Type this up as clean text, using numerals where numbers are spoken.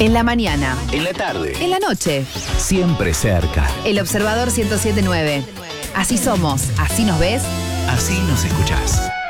En la mañana. En la tarde. En la noche. Siempre cerca. El Observador 107.9. Así somos, así nos ves. Así nos escuchás.